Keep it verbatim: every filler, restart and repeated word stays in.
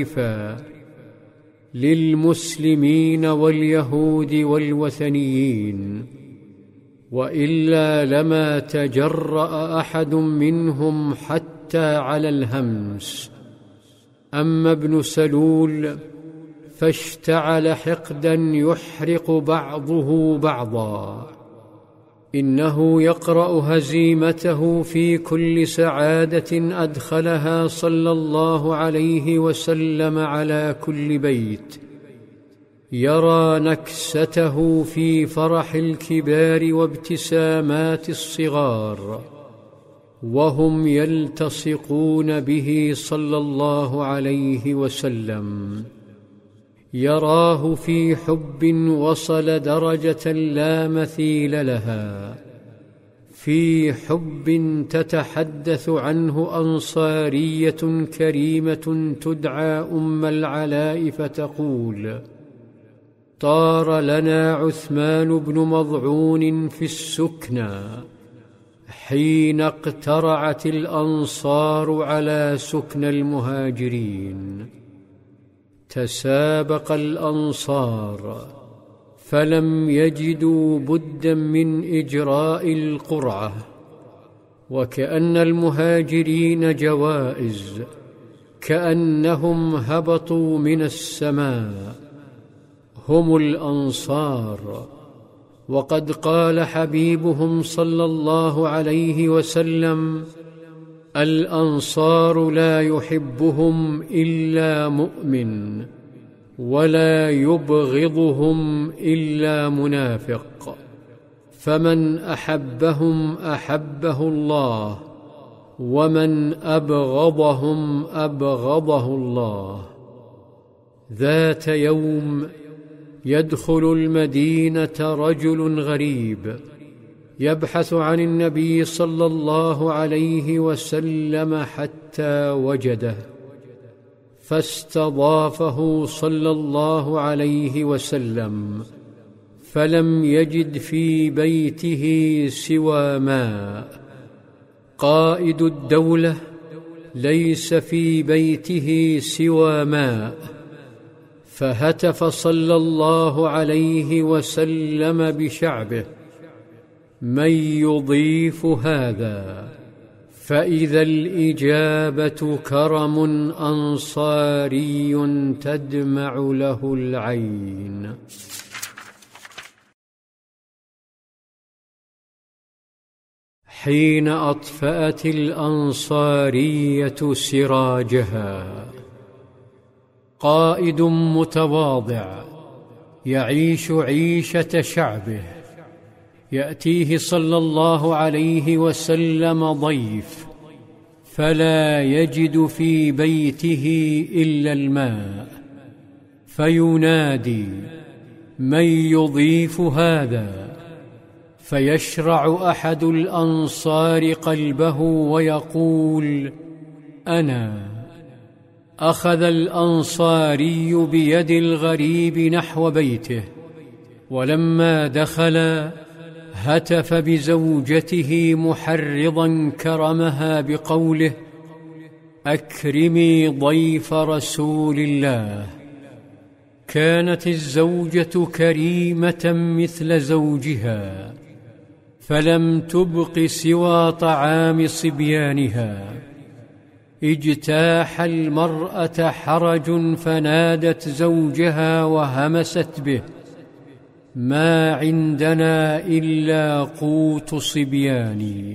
للمسلمين واليهود والوثنيين، وإلا لما تجرأ أحد منهم حتى على الهمس. أما ابن سلول فاشتعل حقدا يحرق بعضه بعضا. إنه يقرأ هزيمته في كل سعادة أدخلها صلى الله عليه وسلم على كل بيت، يرى نكسته في فرح الكبار وابتسامات الصغار، وهم يلتصقون به صلى الله عليه وسلم. يراه في حب وصل درجة لا مثيل لها، في حب تتحدث عنه أنصارية كريمة تدعى أم العلاء فتقول: طار لنا عثمان بن مضعون في السكنى حين اقترعت الأنصار على سكن المهاجرين. تسابق الأنصار فلم يجدوا بدا من إجراء القرعة، وكأن المهاجرين جوائز، كأنهم هبطوا من السماء. هم الأنصار، وقد قال حبيبهم صلى الله عليه وسلم: الأنصار لا يحبهم إلا مؤمن، ولا يبغضهم إلا منافق، فمن أحبهم أحبه الله، ومن أبغضهم أبغضه الله. ذات يوم يدخل المدينة رجل غريب يبحث عن النبي صلى الله عليه وسلم حتى وجده، فاستضافه صلى الله عليه وسلم، فلم يجد في بيته سوى ماء. قائد الدولة ليس في بيته سوى ماء، فهتف صلى الله عليه وسلم بشعبه: من يضيف هذا؟ فإذا الإجابة كرم أنصاري تدمع له العين. حين أطفأت الأنصارية سراجها، قائد متواضع يعيش عيشة شعبه، يأتيه صلى الله عليه وسلم ضيف، فلا يجد في بيته إلا الماء، فينادي: من يضيف هذا؟ فيشرع أحد الأنصار قلبه ويقول: أنا. أخذ الأنصاري بيد الغريب نحو بيته، ولما دخل هتف بزوجته محرضا كرمها بقوله: أكرمي ضيف رسول الله. كانت الزوجة كريمة مثل زوجها، فلم تبق سوى طعام صبيانها. اجتاح المرأة حرج فنادت زوجها وهمست به: ما عندنا إلا قوت صبياني.